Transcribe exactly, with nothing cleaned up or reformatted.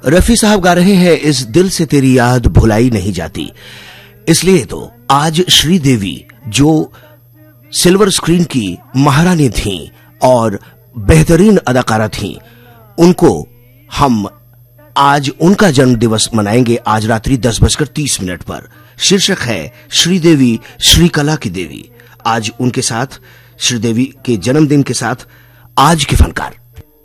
रफी साहब गा रहे हैं इस दिल से तेरी याद भुलाई नहीं जाती। इसलिए तो आज श्रीदेवी जो सिल्वर स्क्रीन की महारानी थीं और बेहतरीन अदाकारा थीं, उनको हम आज उनका जन्म दिवस मनाएंगे आज रात्रि दस बजकर तीस मिनट पर। शीर्षक है श्रीदेवी श्रीकला की देवी। आज उनके साथ श्रीदेवी के जन्मदिन के साथ आज के फनकार।